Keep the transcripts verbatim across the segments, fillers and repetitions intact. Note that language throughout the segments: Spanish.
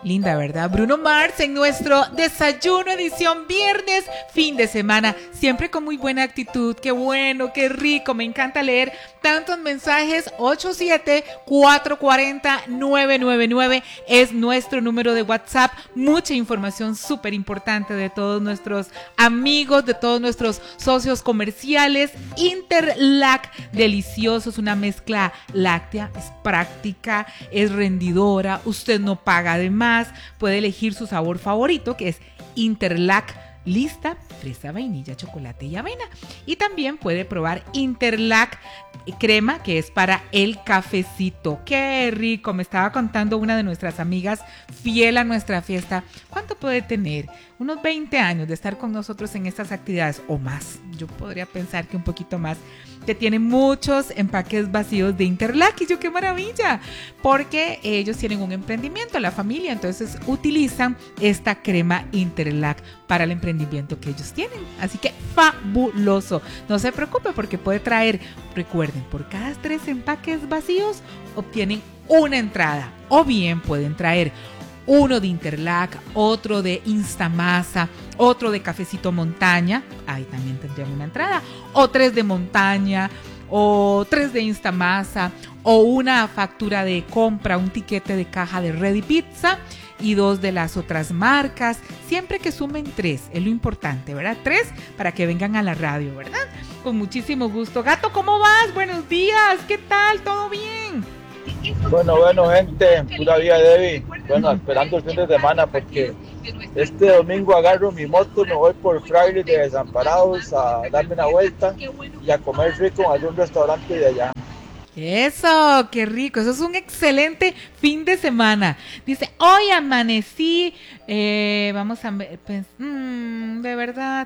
Linda, ¿verdad? Bruno Mars en nuestro desayuno edición viernes, fin de semana, siempre con muy buena actitud. Qué bueno, qué rico, me encanta leer tantos mensajes. Ocho siete, cuatro cuatro cero, nueve nueve nueve es nuestro número de WhatsApp. Mucha información súper importante de todos nuestros amigos, de todos nuestros socios comerciales. Interlac, delicioso, es una mezcla láctea, es práctica, es rendidora, usted no paga de más. Puede elegir su sabor favorito, que es Interlac lista, fresa, vainilla, chocolate y avena. Y también puede probar Interlac crema, que es para el cafecito. ¡Qué rico! Me estaba contando una de nuestras amigas fiel a nuestra fiesta. ¿Cuánto puede tener? Unos veinte años de estar con nosotros en estas actividades o más. Yo podría pensar que un poquito más. Que tiene muchos empaques vacíos de Interlac. Y yo, ¡qué maravilla! Porque ellos tienen un emprendimiento, la familia, entonces utilizan esta crema Interlac para el emprendimiento que ellos tienen. Así que fabuloso. No se preocupe porque puede traer, recuerden, por cada tres empaques vacíos obtienen una entrada. O bien pueden traer uno de Interlac, otro de Instamasa, otro de Cafecito Montaña, ahí también tendrían una entrada, o tres de Montaña, o tres de Instamasa, o una factura de compra, un tiquete de caja de Ready Pizza y dos de las otras marcas, siempre que sumen tres, es lo importante, ¿verdad? Tres para que vengan a la radio, ¿verdad? Con muchísimo gusto. Gato, ¿cómo vas? Buenos días, ¿qué tal? ¿Todo bien? Bueno, bueno, gente, pura vida, Debbie. Bueno, esperando el fin de semana porque este domingo agarro mi moto, me voy por Fraile de Desamparados a darme una vuelta y a comer rico en algún restaurante de allá. Eso, qué rico, eso es un excelente fin de semana. Dice, hoy amanecí, eh, vamos a ver, pues, mmm, de verdad,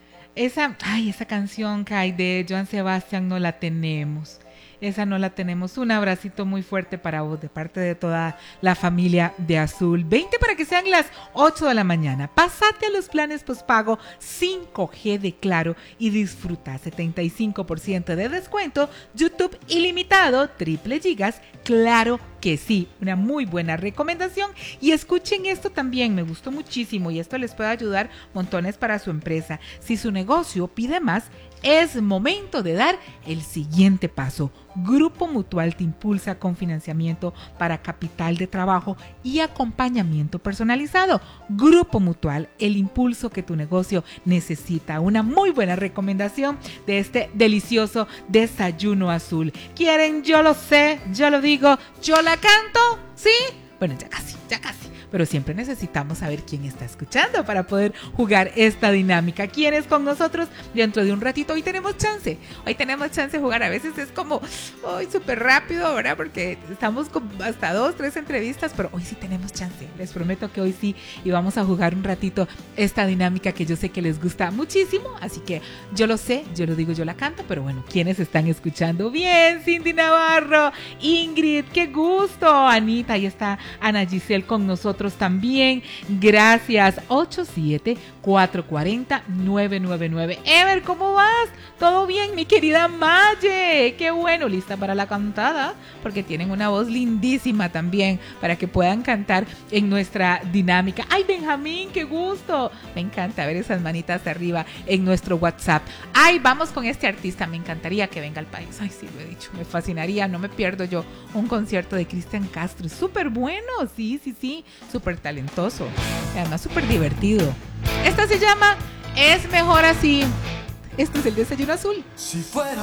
esa, ay, esa canción que hay de Joan Sebastián no la tenemos. Esa no la tenemos. Un abracito muy fuerte para vos de parte de toda la familia de Azul. veinte para que sean las ocho de la mañana. Pásate a los planes postpago cinco G de Claro y disfruta setenta y cinco por ciento de descuento. YouTube ilimitado, triple gigas. Claro que sí, una muy buena recomendación. Y escuchen esto también, me gustó muchísimo y esto les puede ayudar montones para su empresa. Si su negocio pide más, es momento de dar el siguiente paso. Grupo Mutual te impulsa con financiamiento para capital de trabajo y acompañamiento personalizado. Grupo Mutual, el impulso que tu negocio necesita. Una muy buena recomendación de este delicioso desayuno azul. ¿Quieren? Yo lo sé, yo lo digo, yo la canto, ¿sí? Bueno, ya casi, ya casi. Pero siempre necesitamos saber quién está escuchando para poder jugar esta dinámica. ¿Quién es con nosotros? Dentro de un ratito, hoy tenemos chance. Hoy tenemos chance de jugar. A veces es como, hoy súper rápido, ¿verdad? Porque estamos con hasta dos, tres entrevistas, pero hoy sí tenemos chance. Les prometo que hoy sí. Y vamos a jugar un ratito esta dinámica que yo sé que les gusta muchísimo. Así que yo lo sé, yo lo digo, yo la canto. Pero bueno, ¿quiénes están escuchando? Bien, Cindy Navarro, Ingrid, qué gusto. Anita, ahí está Ana Giselle con nosotros también, gracias. Ocho siete, cuatro cuatro cero, nueve nueve nueve. Ever, ¿cómo vas? ¿Todo bien, mi querida Maye? Qué bueno, lista para la cantada, porque tienen una voz lindísima también, para que puedan cantar en nuestra dinámica. Ay, Benjamín, qué gusto, me encanta ver esas manitas arriba en nuestro WhatsApp. Ay, vamos con este artista, me encantaría que venga al país. Ay, sí, lo he dicho, me fascinaría, no me pierdo yo un concierto de Cristian Castro, súper bueno, sí, sí, sí, súper talentoso, y además súper divertido. Esta se llama Es Mejor Así. Este es el Desayuno Azul. Si fuera